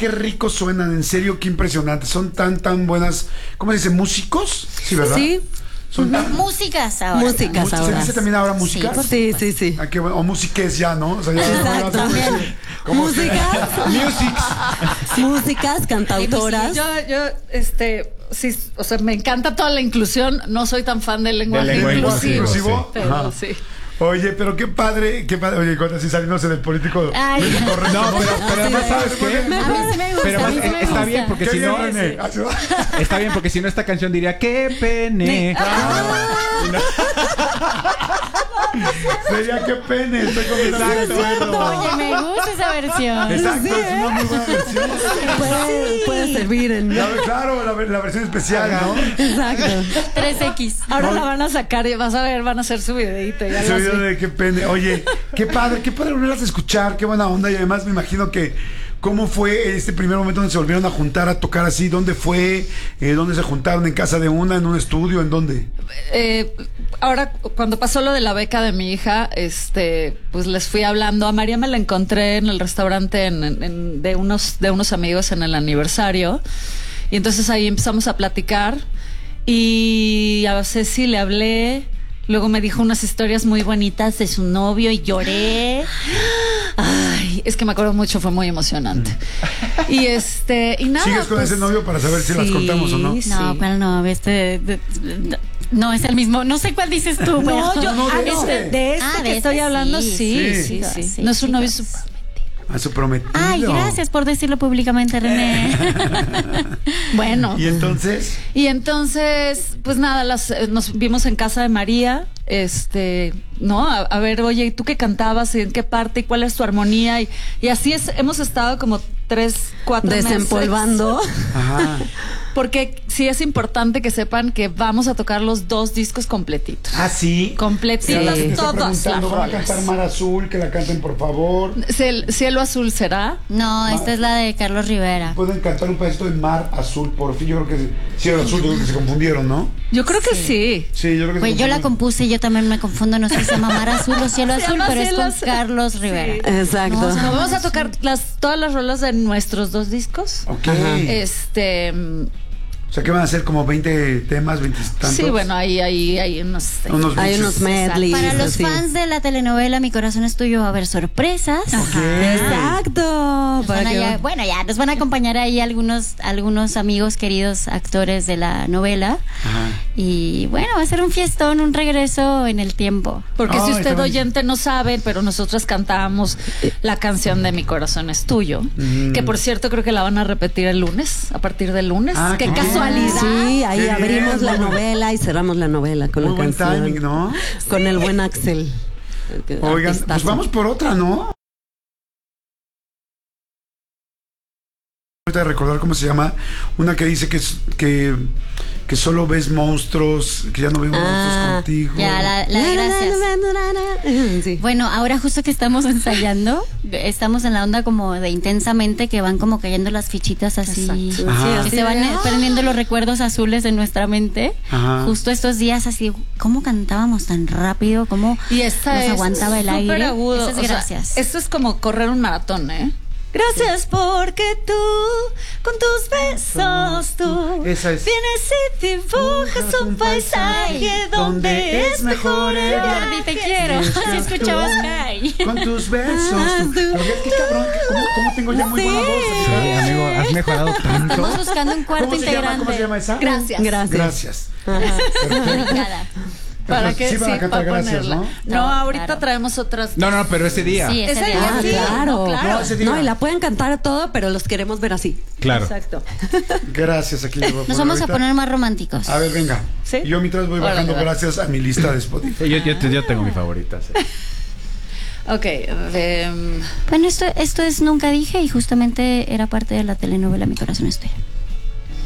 qué rico suenan, en serio, qué impresionante. Son tan buenas, ¿cómo se dice? ¿Músicos? Sí, ¿verdad? Sí. Son Músicas ahora. Músicas ¿Se ahora. dice también ahora música? Sí. Ah, qué bueno. O musiques ya, ¿no? O sea, ya Exacto. Músicas, cantautoras. Yo, sí, o sea, me encanta toda la inclusión. No soy tan fan del lenguaje inclusivo. Sí. Pero sí. Oye, pero qué padre. Oye, cuando así saliéndose del político. Ay. Correcto. No, pero además, ¿sabes qué? A mí sí me gusta. Pero a mí sí me está gusta. bien, porque ¿Qué si bien, no. René? Está bien, porque si no, esta canción diría: ¡qué pene! Sería qué pene. Estoy completamente de acuerdo. Oye, me gusta esa versión. Exacto, es una muy buena versión. Puede servir en. Claro, la versión especial, ¿no? Exacto. 3X. Ahora la van a sacar y vas a ver, van a hacer su videito. Ya Ese lo video sé. de qué pene. Oye, qué padre volverlas a escuchar, qué buena onda. Y además me imagino que cómo fue este primer momento donde se volvieron a juntar a tocar así, dónde fue, dónde se juntaron, en casa de una, en un estudio, en dónde. Ahora, cuando pasó lo de la beca de mi hija, pues les fui hablando. A María me la encontré en el restaurante de unos amigos en el aniversario. Y entonces ahí empezamos a platicar. Y a Ceci le hablé. Luego me dijo unas historias muy bonitas de su novio y lloré. Ay, es que me acuerdo mucho, fue muy emocionante. Y nada. ¿Sigues con pues, ese novio para saber si las contamos o no? sí. No, ¿cuál no? No, es el mismo. No sé cuál dices tú. No, pero- yo no, de ese. de este Ah, que de estoy este hablando, sí. sí. Sí, No es un novio chicos. A su prometido. Ay, gracias por decirlo públicamente, René. bueno. ¿Y entonces? Y entonces, pues nada, nos vimos en casa de María, ¿no? A ver, oye, ¿y tú qué cantabas? ¿Y en qué parte? ¿Y cuál es tu armonía? Y así hemos estado como 3-4 meses. Desempolvando. Ajá. Porque sí es importante que sepan que vamos a tocar los 2 discos completitos. Ah, sí. Completitas, Me está todas las preguntando, ¿van a rolas. cantar Mar Azul? Que la canten, por favor. Cielo Azul será. No, esta es la de Carlos Rivera. Pueden cantar un pedacito de Mar Azul, por fin. Yo creo que Cielo Azul, yo creo que se confundieron, ¿no? Yo creo que sí. Sí, yo creo que Pues se yo la confundieron. compuse y yo también me confundo. No sé si se llama Mar Azul o Cielo Se Azul, llama pero es Cielo con Azul. Carlos Rivera. Exacto. No, Nos vamos a tocar todas las rolas de nuestros 2 discos. Ok. O sea, ¿qué van a hacer? ¿Como 20 temas, 20 tantos? Sí, bueno, ahí unos. Hay mixes. unos medleys. Para los así. fans de la telenovela Mi Corazón es Tuyo va a haber sorpresas. Exacto. Nos Para van que- ya nos van a acompañar ahí algunos amigos queridos actores de la novela. Ajá. Y bueno, va a ser un fiestón, un regreso en el tiempo. Porque Ay, si usted está oyente no sabe, pero nosotras cantábamos la canción de Mi Corazón es Tuyo, que por cierto creo que la van a repetir el lunes, a partir del lunes. Ah, ¡Qué qué bien. casualidad! Sí, ahí Qué abrimos bien, la muy buen- novela y cerramos la novela con Muy la buen canción. timing, ¿no? Con el buen Axel. Oigan, pues Artistazo. vamos por otra, ¿no? Ahorita de recordar cómo se llama, una que dice que solo ves monstruos, que ya no veo monstruos contigo. Ya, la de gracias. Sí. Bueno, ahora justo que estamos ensayando, estamos en la onda como de intensamente, que van como cayendo las fichitas así, Exacto. Ajá. que se van prendiendo los recuerdos azules de nuestra mente. Ajá. Justo estos días así, ¿cómo cantábamos tan rápido? ¿Cómo Y esta nos es aguantaba el aire? súper agudo. Eso es o sea, gracias. esto es como correr un maratón, ¿eh? Gracias porque tú, con tus besos, tú Esa es. vienes y dibujas un paisaje donde es mejor el Jordi, te quiero. Si escuchabas Kai. Con tus besos. Pero qué cabrón, ¿cómo tengo ya muy buena voz? Sí, amigo, has mejorado tanto. Estamos buscando un cuarto ¿Cómo se llama? integrante. ¿Cómo se llama esa? Gracias. Gracias. Nada. Para que Sí van a cantar para gracias, ponerla. ¿no? No, ahorita claro. traemos otras. No, pero ese día. Sí, ese día. Ah, sí, claro. no, claro. No, ese día. No, y la pueden cantar todo, pero los queremos ver así. Claro. Exacto. Gracias, aquí le voy a Nos poner vamos a ahorita. poner más románticos. A ver, venga. ¿Sí? Yo mientras voy Órale, bajando va. gracias a mi lista de Spotify. Sí, yo tengo mi favorita. Sí. Ok. Bueno, esto es Nunca Dije y justamente era parte de la telenovela Mi Corazón es Tuyo.